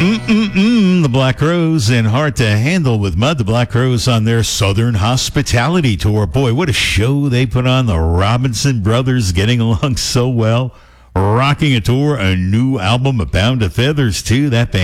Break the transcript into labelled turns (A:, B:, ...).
A: The Black Crowes and Hard to Handle with Mud. The Black Crowes on their Southern Hospitality Tour. Boy, what a show they put on. The Robinson Brothers getting along so well. Rocking a tour, a new album, A Pound of Feathers, too. That band.